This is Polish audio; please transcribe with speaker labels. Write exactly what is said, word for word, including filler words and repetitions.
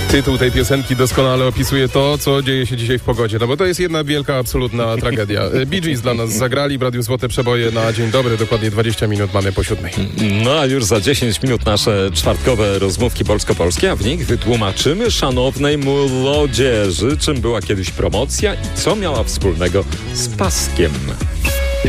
Speaker 1: Tytuł tej piosenki doskonale opisuje to, co dzieje się dzisiaj w pogodzie, no bo to jest jedna wielka, absolutna tragedia. Bee Gees dla nas zagrali w Radiu Złote Przeboje na dzień dobry, dokładnie dwadzieścia minut mamy po siódmej.
Speaker 2: No a już za dziesięć minut nasze czwartkowe rozmówki polsko-polskie, a w nich wytłumaczymy szanownej młodzieży, czym była kiedyś promocja i co miała wspólnego z paskiem.